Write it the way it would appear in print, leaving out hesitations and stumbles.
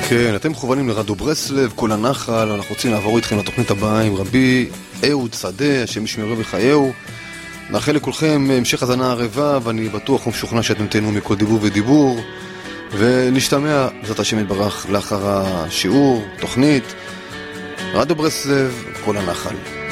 כן, אתם מכוונים לרדיו ברסלב, כל הנחל, אנחנו רוצים לעבור איתכם לתוכנית הבאה עם רבי אהוד שדה, השם ישמרו בחייהו. נאחל לכולכם המשך הזנה ערבה, ואני בטוח ומשוכנע שאתם תהנו מכל דיבור ודיבור, ונשתמע בעזרת השם יתברך לאחר השיעור, תוכנית רדיו ברסלב, כל הנחל.